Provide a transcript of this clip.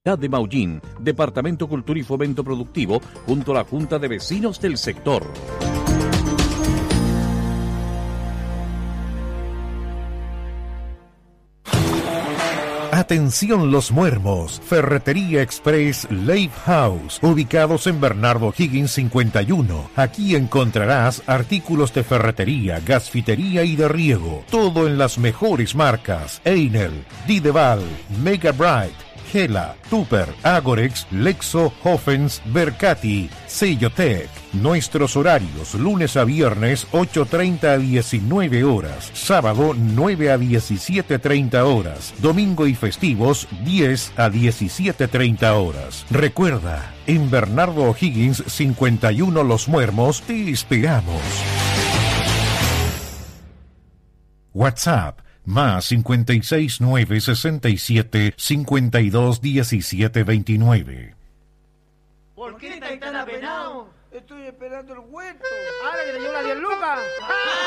de Maullín, Departamento Cultura y Fomento Productivo, junto a la Junta de Vecinos del sector. Atención Los Muermos, Ferretería Express Lake House, ubicados en Bernardo Higgins 51. Aquí encontrarás artículos de ferretería, gasfitería y de riego, todo en las mejores marcas: Einel, Dideval, Mega Bright, Gela, Tupper, Agorex, Lexo, Hoffens, Bercati, Sellotec. Nuestros horarios: lunes a viernes 8:30 a 19 horas, sábado 9 a 17:30 horas, domingo y festivos 10 a 17:30 horas. Recuerda, en Bernardo O'Higgins 51 Los Muermos te esperamos. WhatsApp más 56967521729. ¿Por qué estáis tan apenado? Estoy esperando el huerto. Ahora que te llevo las 10 lucas.